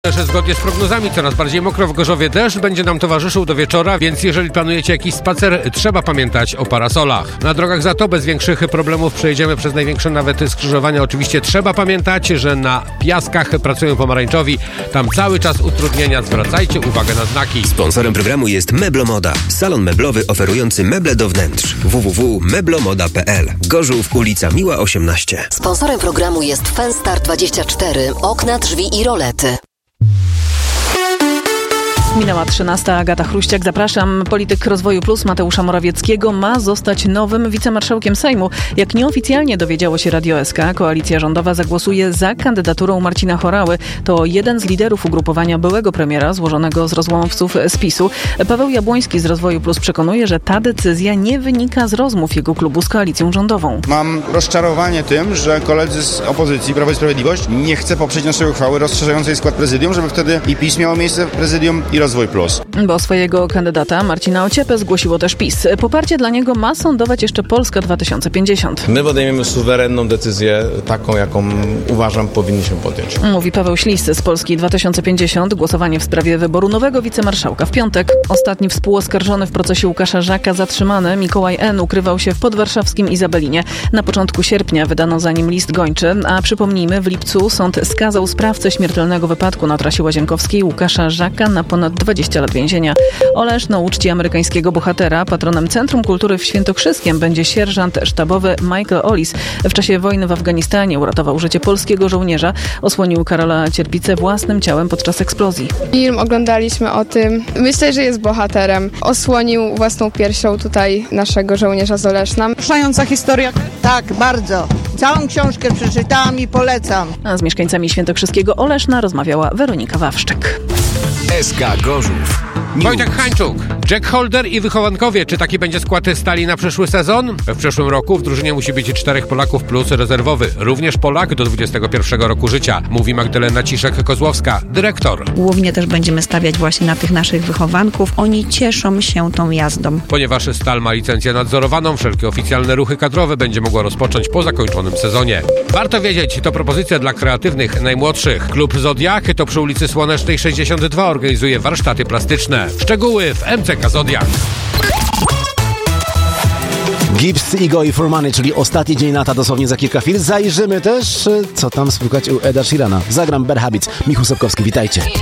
Zgodnie z prognozami coraz bardziej mokro w Gorzowie. Deszcz będzie nam towarzyszył do wieczora, więc jeżeli planujecie jakiś spacer, trzeba pamiętać o parasolach. Na drogach za to bez większych problemów przejedziemy przez największe nawet skrzyżowania. Oczywiście trzeba pamiętać, że na piaskach pracują pomarańczowi. Tam cały czas utrudnienia. Zwracajcie uwagę na znaki. Sponsorem programu jest Meblomoda, salon meblowy oferujący meble do wnętrz. www.meblomoda.pl. Gorzów, ulica Miła 18. Sponsorem programu jest Fenstar24, okna, drzwi i rolety. Minęła 13. Agata Chruściak. Zapraszam. Polityk Rozwoju Plus Mateusza Morawieckiego ma zostać nowym wicemarszałkiem Sejmu. Jak nieoficjalnie dowiedziało się Radio SK, koalicja rządowa zagłosuje za kandydaturą Marcina Horały. To jeden z liderów ugrupowania byłego premiera złożonego z rozłamowców z PiS-u. Paweł Jabłoński z Rozwoju Plus przekonuje, że ta decyzja nie wynika z rozmów jego klubu z koalicją rządową. Mam rozczarowanie tym, że koledzy z opozycji, Prawo i Sprawiedliwość, nie chce poprzeć naszej uchwały rozszerzającej skład prezydium, żeby wtedy i PiS miało miejsce w prezydium i Rozwój Plus. Bo swojego kandydata Marcina Ociepę zgłosiło też PiS. Poparcie dla niego ma sądować jeszcze Polska 2050. My podejmiemy suwerenną decyzję, taką jaką uważam powinniśmy podjąć. Mówi Paweł Ślis z Polski 2050. Głosowanie w sprawie wyboru nowego wicemarszałka w piątek. Ostatni współoskarżony w procesie Łukasza Żaka zatrzymany, Mikołaj N., ukrywał się w podwarszawskim Izabelinie. Na początku sierpnia wydano za nim list gończy, a przypomnijmy, w lipcu sąd skazał sprawcę śmiertelnego wypadku na trasie Łazienkowskiej Łukasza Żaka na ponad 20 lat więzienia. Oleszno uczci amerykańskiego bohatera. Patronem Centrum Kultury w Świętokrzyskiem będzie sierżant sztabowy Michael Ollis. W czasie wojny w Afganistanie uratował życie polskiego żołnierza. Osłonił Karola Cierpicę własnym ciałem podczas eksplozji. Film oglądaliśmy o tym. Myślę, że jest bohaterem. Osłonił własną piersią tutaj naszego żołnierza z Oleszna. Poruszająca historia. Tak, bardzo. Całą książkę przeczytałam i polecam. A z mieszkańcami Świętokrzyskiego Oleszna rozmawiała Weronika Wawszczyk. SK Gorzów. Wojtek Hańczuk, Jack Holder i wychowankowie. Czy taki będzie skład stali na przyszły sezon? W przyszłym roku w drużynie musi być 4 Polaków plus rezerwowy. Również Polak do 21 roku życia, mówi Magdalena Ciszek-Kozłowska, dyrektor. Głównie też będziemy stawiać właśnie na tych naszych wychowanków. Oni cieszą się tą jazdą. Ponieważ Stal ma licencję nadzorowaną, wszelkie oficjalne ruchy kadrowe będzie mogła rozpocząć po zakończonym sezonie. Warto wiedzieć, to propozycja dla kreatywnych, najmłodszych. Klub Zodiak to przy ulicy Słonecznej 62 organizuje warsztaty plastyczne. Szczegóły w MCK Zodiak. Gibbs, Ego i For Money, czyli ostatni dzień lata, dosłownie za kilka chwil. Zajrzymy też, co tam słychać u Eda Sheerana. Zagram Bad Habits. Michał Sapkowski, witajcie.